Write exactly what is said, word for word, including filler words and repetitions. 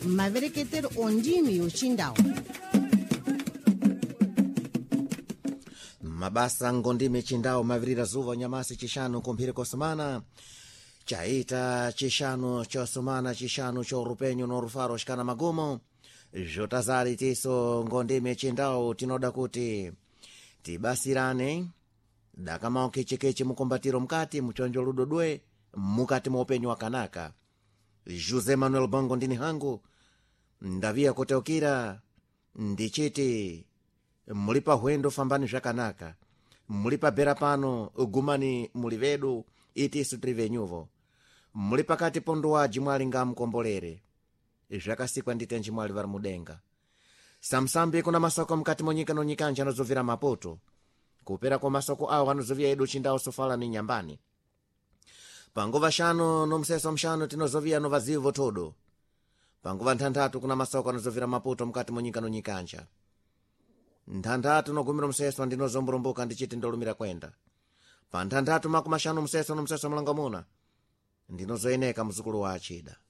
mavereketero ondimi yochindawo. Mabasa ngondime chindawo mavirira zuva nyamasi chishanu kumphiri kosemana chaita chishanu chosumana chishanu chorupenyo norufaro shikana magumo zhotazari tiso ngondime chindawo tinoda kuti tibasirane dakamao kechekeche mukombatiro mkati muchonjo ludodwe mukati maupenyu wakanaka. Jose Manuel Bongo ndini hangu ndavia kuteukira ndichiti mulipa hwendo fambani zvakanaka, mulipa bera pano ugumani mulivedu itisu trivenyuvo, mulipa kati pondowaji mwali nga mkombolere zvakasikwa nditenji mwali vari mudenga. Samsambi kuna masoko mkati monyika nonyikanja anozovira Maputo kupera kwa masoko awo anozovia edu chindawo sofala ni nyambani. Panguva shano nomseso mshano tinozovia novazivo todo. Panguva nthandatu kuna masoko anozovira Maputo mkati monyika nonyikanja. Nthandatu nogumira mseso ndinozomboromboka ndichiti ndolumira kwenda. Pa nthandatu makumashano mseso nomseso mlangamuna ndinozoeneka mzukulu wa achida.